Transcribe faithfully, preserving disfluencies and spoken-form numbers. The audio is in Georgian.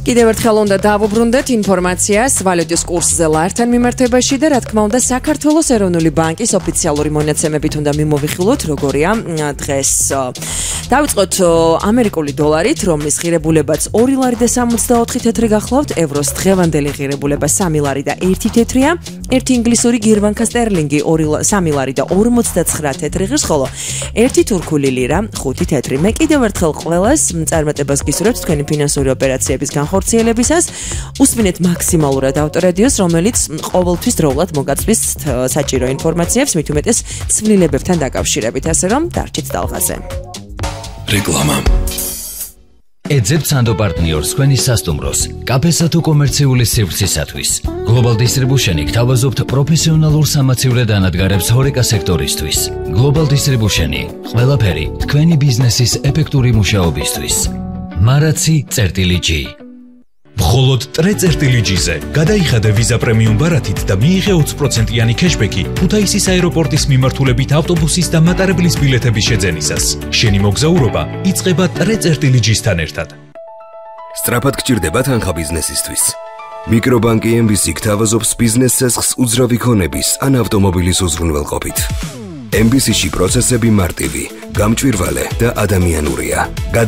კიდევ ერთხელ უნდა დავუბრუნდეთ ინფორმაციას ვალუტის კურსზე ლართან მიმართებაში და რა თქმა უნდა საქართველოს ეროვნული ბანკის ოფიციალური მონაცემებით უნდა მიმოვიხილოთ როგორია დღეს. დავიწყოთ ამერიკული დოლარით, რომლის ღირებულებაც ორი ლარი და სამოცდაოთხი თეთრი გახლავთ, ევროს დღევანდელი ღირებულება სამი ლარი და ერთი თეთრია, ერთი ინგლისური გირვანკა სტერლინგი სამი ლარი და ორმოცდაცხრა თეთრი ღირს, ხოლო ერთი თურქული ლირა ხუთი თეთრი. მე კიდევ ერთხელ ყველას წარმატებას გისურვებთ თქვენი ფინანსური ოპერაციების განხორციელებისას. უსმინეთ მაქსიმალურად ავტორადიოს, რომელიც ყოველთვის დროულად მოგაწვის საჭირო ინფორმაციებს, მით უმეტეს ცვლილებებთან დაკავშირებით, ასე რომ დარჩით ტალღაზე. რეკლამა. ეძებთ სანდო პარტნიორს თქვენი სასტუმროს, კაფესა თუ კომერციული სივრცისათვის. Global Distribution-ი გთავაზობთ პროფესიონალურ სამაცივრე დანადგარებს ჰორეკა სექტორისთვის. Global Distribution-ი ყველაფერი თქვენი ბიზნესის ეფექტური მუშაობისთვის. მარაცი წერტილი ჯი. მხოლოდ ტრე წერტილი ჯიზე გადაიხადე ვიზა პრემიუმ ბარათით და მიიღე ოცი პროცენტიანი ქეშბექი ქუთაისის აეროპორტის მიმართულებით ავტობუსის და მატარებლის ბილეთების შეძენისას. შენი მოგზაურობა იწყება ტრე წერტილი ჯისთან ერთად. სწრაფად გჭირდება თანხა ბიზნესისთვის. მიკრობანკი ემ ბი სი გთავაზობს ბიზნეს ცესხს უძრავი ქონების ან ავტომობილის უზრუნველყოფით. ემ ბი სი-ში პროცესები მარტივი, გამჭვირვალე და ადამიანურია.